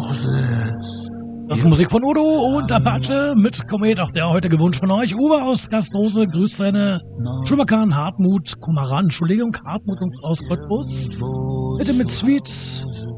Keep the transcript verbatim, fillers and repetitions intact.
noch sitzt. Das ist Musik von Udo und Apache mit Komet, auch der heutige Wunsch von euch. Uwe aus Gastrose grüßt seine Schumakan, Hartmut, Kumaran, Entschuldigung, Hartmut aus Cottbus. Bitte mit Sweet